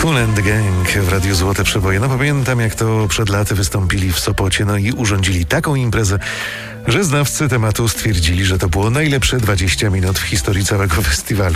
Kool and the Gang w Radiu Złote Przeboje. No pamiętam, jak to przed laty wystąpili w Sopocie, no i urządzili taką imprezę, że znawcy tematu stwierdzili, że to było najlepsze 20 minut w historii całego festiwalu.